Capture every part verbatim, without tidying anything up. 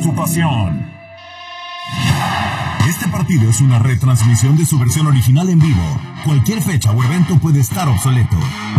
tu pasión. Este partido es una retransmisión de su versión original en vivo. Cualquier fecha o evento puede estar obsoleto.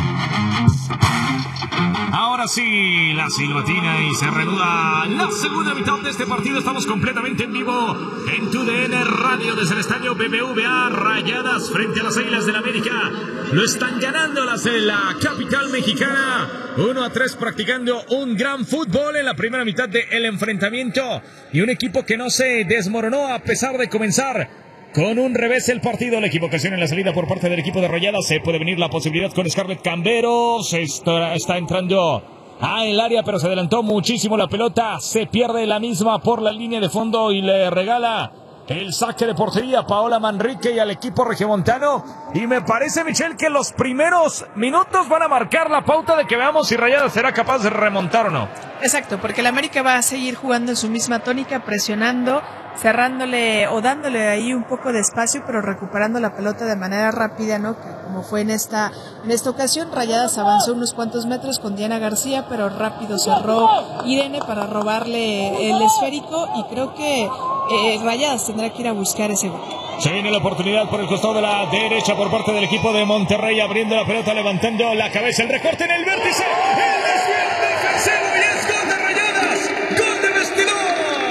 Ahora sí, la silbatina y se reanuda la segunda mitad de este partido. Estamos completamente en vivo en tu D N Radio desde el estadio B B V A. Rayadas frente a las Águilas del América. Lo están ganando las de la capital mexicana. uno a tres, practicando un gran fútbol en la primera mitad del enfrentamiento. Y un equipo que no se desmoronó a pesar de comenzar con un revés el partido. La equivocación en la salida por parte del equipo de Rayadas. Se puede venir la posibilidad con Scarlett Camberos. Está, está entrando a el área, pero se adelantó muchísimo la pelota. Se pierde la misma por la línea de fondo y le regala el saque de portería a Paola Manrique y al equipo regiomontano. Y me parece, Michelle, que los primeros minutos van a marcar la pauta de que veamos si Rayadas será capaz de remontar o no. Exacto, porque el América va a seguir jugando en su misma tónica, presionando, cerrándole o dándole ahí un poco de espacio, pero recuperando la pelota de manera rápida, ¿no? Que como fue en esta en esta ocasión, Rayadas avanzó unos cuantos metros con Diana García, pero rápido cerró Irene para robarle el esférico y creo que eh, Rayadas tendrá que ir a buscar ese gol. Se viene la oportunidad por el costado de la derecha por parte del equipo de Monterrey, abriendo la pelota, levantando la cabeza, el recorte en el vértice, el desvío defensivo y es gol de Rayadas, gol de vestidor.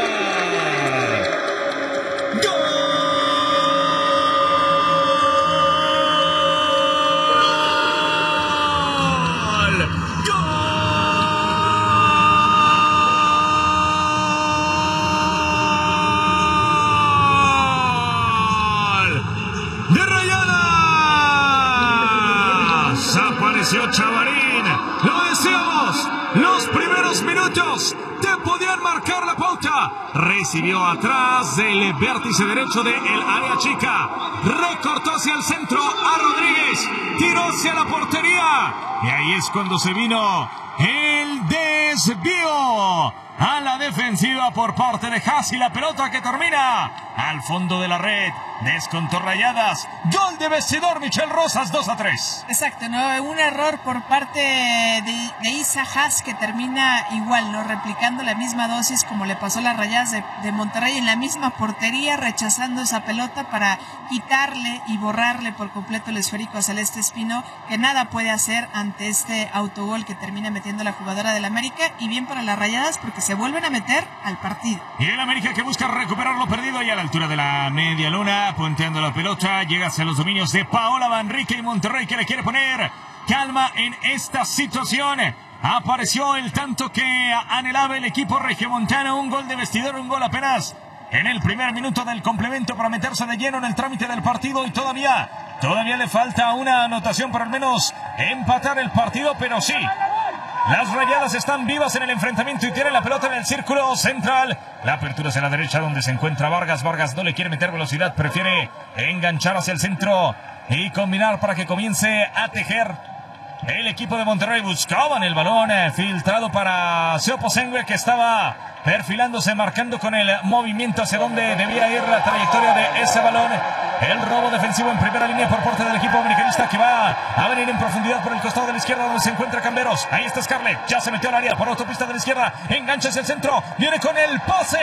Chavarín, lo decíamos, los primeros minutos te podían marcar la pauta. Recibió atrás del vértice derecho del área chica, recortó hacia el centro a Rodríguez, tiró hacia la portería y ahí es cuando se vino el desvío a la defensiva por parte de Haas y la pelota que termina al fondo de la red. Descontó Rayadas. Gol de vestidor, Michelle Rosas, dos a tres. Exacto, ¿no? Un error por parte de, de Isa Haas que termina igual, ¿no? Replicando la misma dosis como le pasó a las Rayadas de, de Monterrey en la misma portería, rechazando esa pelota para quitarle y borrarle por completo el esférico a Celeste Espino, que nada puede hacer ante este autogol que termina metiendo la jugadora del América. Y bien para las Rayadas porque se vuelven a meter al partido. Y el América que busca recuperar lo perdido y a la altura de la media luna, punteando la pelota, llega hacia los dominios de Paola Manrique y Monterrey que le quiere poner calma en esta situación. Apareció el tanto que anhelaba el equipo regiomontano, un gol de vestidor, un gol apenas en el primer minuto del complemento para meterse de lleno en el trámite del partido y todavía, todavía le falta una anotación para al menos empatar el partido, pero sí, las Rayadas están vivas en el enfrentamiento y tienen la pelota en el círculo central. La apertura hacia la derecha donde se encuentra Vargas. Vargas no le quiere meter velocidad, prefiere enganchar hacia el centro y combinar para que comience a tejer. El equipo de Monterrey buscaban el balón eh, filtrado para Seopo Sengue, que estaba perfilándose, marcando con el movimiento hacia donde debía ir la trayectoria de ese balón. El robo defensivo en primera línea por parte del equipo americanista que va a venir en profundidad por el costado de la izquierda donde se encuentra Camberos. Ahí está Scarlett, ya se metió al área por autopista de la izquierda, engancha hacia el centro, viene con el pase.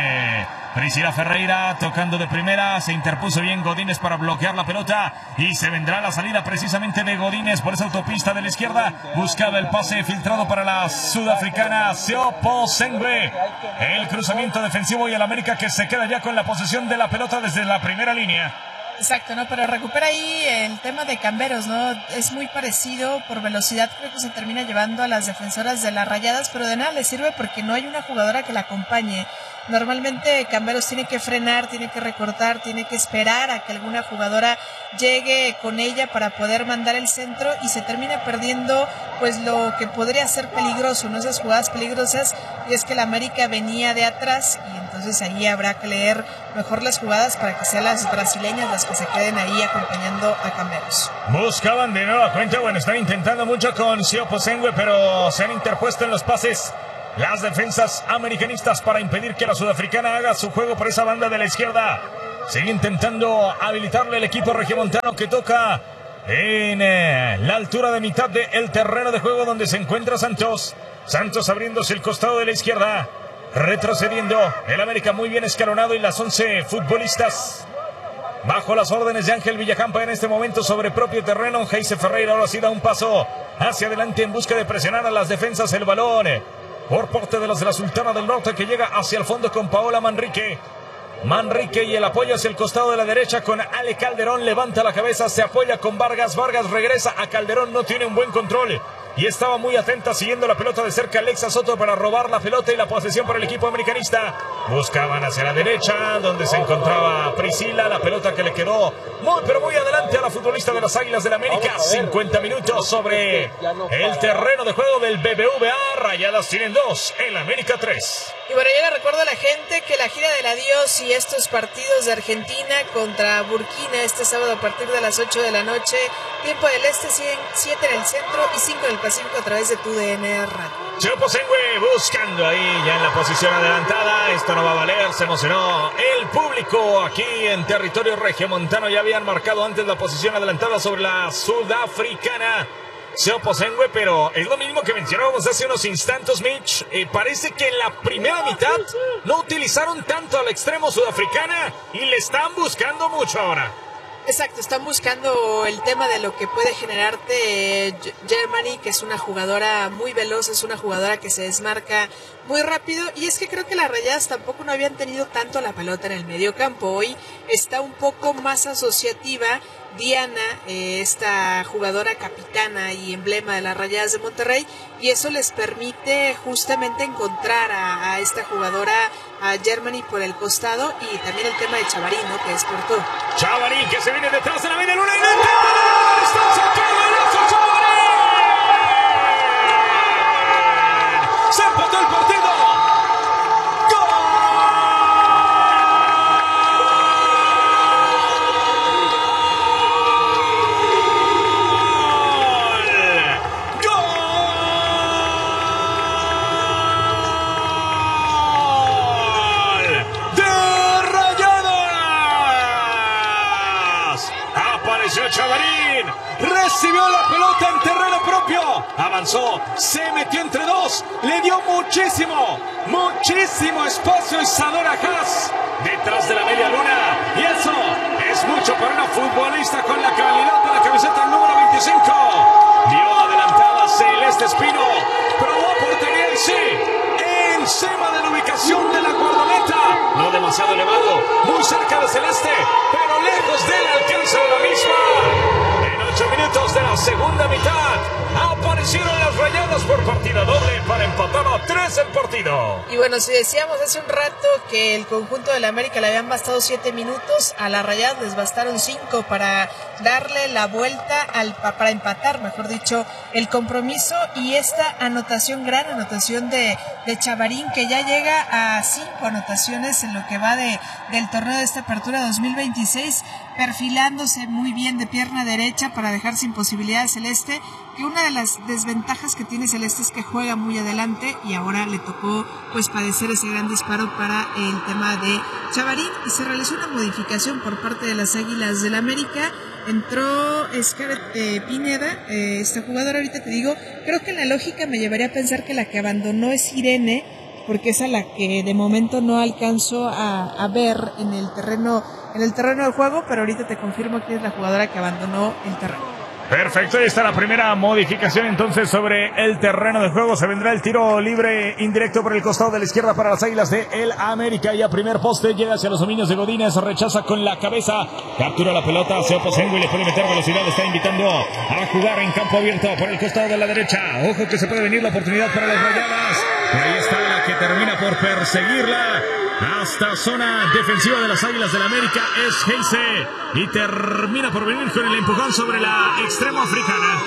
Priscila Ferreira tocando de primera, se interpuso bien Godínez para bloquear la pelota y se vendrá la salida precisamente de Godínez por esa autopista de la izquierda. Buscaba el pase filtrado para la sudafricana Seopo Sengue. El cruzamiento defensivo y el América que se queda ya con la posesión de la pelota desde la primera línea. Exacto, ¿no? Pero recupera ahí el tema de Camberos, ¿no? Es muy parecido por velocidad, creo que se termina llevando a las defensoras de las Rayadas, pero de nada le sirve porque no hay una jugadora que la acompañe. Normalmente Camberos tiene que frenar, tiene que recortar, tiene que esperar a que alguna jugadora llegue con ella para poder mandar el centro y se termina perdiendo pues lo que podría ser peligroso, ¿no? Esas jugadas peligrosas, y es que la América venía de atrás y entonces ahí habrá que leer mejor las jugadas para que sean las brasileñas las que se queden ahí acompañando a Camberos. Buscaban de nueva cuenta, bueno, están intentando mucho con Seopo Sengue, pero se han interpuesto en los pases las defensas americanistas para impedir que la sudafricana haga su juego por esa banda de la izquierda. Sigue intentando habilitarle el equipo regiomontano que toca en eh, la altura de mitad del terreno de juego donde se encuentra Santos. Santos abriéndose el costado de la izquierda. retrocediendo. El América muy bien escalonado y las once futbolistas bajo las órdenes de Ángel Villacampa en este momento sobre propio terreno. Heise Ferreira ahora sí da un paso hacia adelante en busca de presionar a las defensas. El balón por parte de los de la Sultana del Norte, que llega hacia el fondo con Paola Manrique. Manrique y el apoyo hacia el costado de la derecha con Ale Calderón. Levanta la cabeza, se apoya con Vargas. Vargas regresa a Calderón, no tiene un buen control y estaba muy atenta siguiendo la pelota de cerca Alexa Soto para robar la pelota y la posesión para el equipo americanista. Buscaban hacia la derecha donde se encontraba Priscila, la pelota que le quedó muy pero muy adelante a la futbolista de las Águilas del América. cincuenta minutos sobre el terreno de juego del B B V A. Rayadas tienen dos, el América tres. Y bueno, yo le recuerdo a la gente que la gira del adiós y estos partidos de Argentina contra Burkina este sábado a partir de las ocho de la noche, tiempo del este, siete en el centro y cinco en el Pacífico a través de tu D N Radio. Chepo Sengüe buscando ahí ya en la posición adelantada. Esto no va a valer, se emocionó el público aquí en territorio regiomontano. Ya habían marcado antes la posición adelantada sobre la sudafricana Chepo Sengüe, pero es lo mismo que mencionábamos hace unos instantes, Mitch. Eh, parece que en la primera mitad no utilizaron tanto al extremo sudafricana y le están buscando mucho ahora. Exacto, están buscando el tema de lo que puede generarte eh, Germany, que es una jugadora muy veloz, es una jugadora que se desmarca muy rápido, y es que creo que las Rayadas tampoco no habían tenido tanto la pelota en el medio campo. Hoy está un poco más asociativa Diana, eh, esta jugadora capitana y emblema de las Rayadas de Monterrey, y eso les permite justamente encontrar a, a esta jugadora, a Germany por el costado, y también el tema de Chavarín, ¿no?, que despertó. Chavarín que se viene detrás de la media luna y no está sacando el lazo. Chavarín se empató el partido. Chavarín recibió la pelota en terreno propio, avanzó, se metió entre dos, le dio muchísimo, muchísimo espacio Isadora Haas detrás de la media luna, y eso es mucho para una futbolista con la calidad de la camiseta número veinticinco. Dio adelantada Celeste Espino, probó portería y sí, encima de la ubicación de la guardameta, no demasiado elevado, muy cerca de Celeste, pero lejos del alcance de la misma. En ocho minutos de la segunda mitad aparecieron las Rayadas por partida doble para empatar a tres el partido. Y bueno, si decíamos hace un rato que el conjunto de la América le habían bastado siete minutos, a las Rayadas les bastaron cinco para darle la vuelta, al para empatar, mejor dicho, el compromiso, y esta anotación, gran anotación de, de Chavarín, que ya llega a cinco anotaciones en lo que va de, del torneo de esta apertura dos mil veintiséis, perfilándose muy bien de pierna derecha para dejar sin posibilidad a Celeste, que una de las desventajas que tiene Celeste es que juega muy adelante, y ahora le tocó pues padecer ese gran disparo para el tema de Chavarín, y se realizó una modificación por parte de las Águilas del América. Entró Scarlett eh, Pineda, eh, esta jugadora, ahorita te digo, creo que en la lógica me llevaría a pensar que la que abandonó es Irene, porque es a la que de momento no alcanzo a, a ver en el terreno en el terreno de juego, pero ahorita te confirmo que es la jugadora que abandonó el terreno. Perfecto, ahí está la primera modificación entonces sobre el terreno de juego. Se vendrá el tiro libre indirecto por el costado de la izquierda para las Águilas de el América. Y a primer poste llega hacia los dominios de Godínez, rechaza con la cabeza, captura la pelota hacia Oposengo y le puede meter velocidad. Está invitando a jugar en campo abierto por el costado de la derecha. Ojo que se puede venir la oportunidad para las Rayadas. Ahí está la que termina por perseguirla hasta zona defensiva de las Águilas del América. Es Heise y termina por venir con el empujón sobre la extremo africana.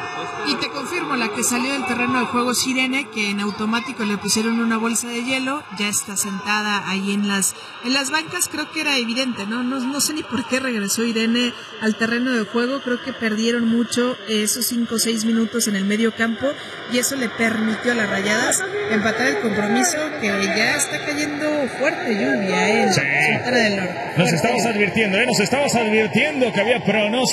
Y te confirmo, la que salió del terreno de juego es Irene, que en automático le pusieron una bolsa de hielo, ya está sentada ahí en las en las bancas. Creo que era evidente, ¿no? No, no sé ni por qué regresó Irene al terreno de juego. Creo que perdieron mucho esos cinco o seis minutos en el medio campo, y eso le permitió a las Rayadas empatar el compromiso, que ya está cayendo fuerte lluvia, ¿eh? En Sí. Sultana del Norte. Nos estabas advirtiendo, ¿eh? Nos estabas advirtiendo que había pronóstico